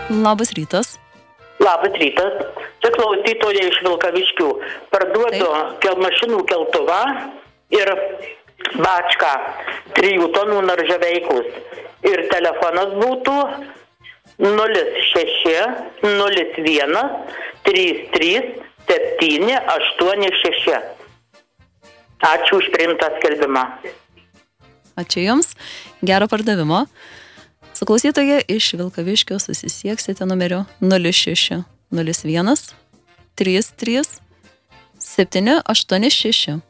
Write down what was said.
Labas rytas. Labas rytas. Čia klausytoja iš Vilkaviškių. Parduodu mašinų keltuvą ir bačką 3 tonų naržaveikus. Ir telefonas būtų 06 01 33 786. Ačiū už priimtą skelbimą. Ačiū Jums. Gero pardavimo. Su klausytoja iš Vilkaviškio susisieksite numeriu 06 01 33 786.